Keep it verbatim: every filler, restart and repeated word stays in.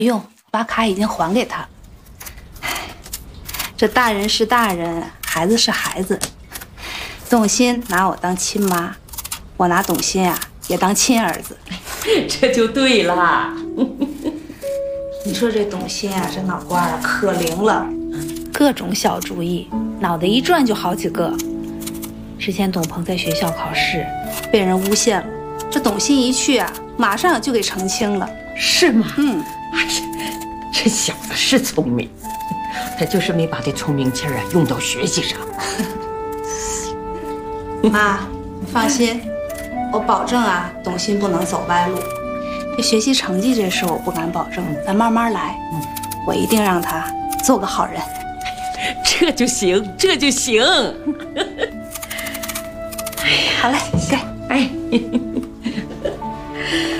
不用，把卡已经还给他。这大人是大人，孩子是孩子。董欣拿我当亲妈，我拿董欣啊也当亲儿子， 这就对了。 你说这董欣啊，这脑瓜啊可灵了，各种小主意，脑袋一转就好几个。之前董鹏在学校考试被人诬陷了，这董欣一去啊，马上就给澄清了。 是吗？ 嗯， 哎呀，这小子是聪明，他就是没把这聪明劲儿啊用到学习上。 妈，你放心，我保证啊，董欣不能走歪路。这学习成绩这事我不敢保证，咱慢慢来。嗯，我一定让他做个好人。 这就行，这就行。 好嘞，给， 哎。